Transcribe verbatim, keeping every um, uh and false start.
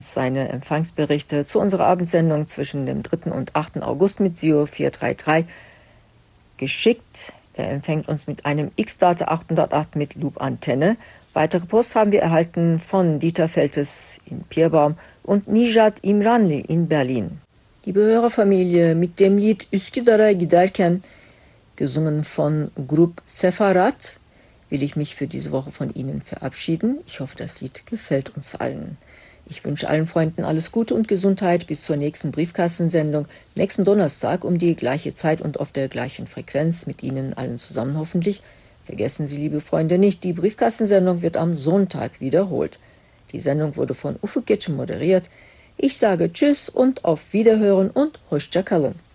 seine Empfangsberichte zu unserer Abendsendung zwischen dem dritten und achten August mit S I O vier drei drei geschickt. Er empfängt uns mit einem X-Data achthundertacht mit Loop-Antenne. Weitere Post haben wir erhalten von Dieter Feltes in Pierbaum und Nijat Imranli in Berlin. Liebe Hörerfamilie, mit dem Lied Üsküdar'a giderken, gesungen von Grup Sefarat, will ich mich für diese Woche von Ihnen verabschieden. Ich hoffe, das Lied gefällt uns allen. Ich wünsche allen Freunden alles Gute und Gesundheit bis zur nächsten Briefkastensendung, nächsten Donnerstag um die gleiche Zeit und auf der gleichen Frequenz, mit Ihnen allen zusammen hoffentlich. Vergessen Sie, liebe Freunde, nicht, die Briefkastensendung wird am Sonntag wiederholt. Die Sendung wurde von Ufuk Geçin moderiert. Ich sage Tschüss und auf Wiederhören und Hoşça kalın.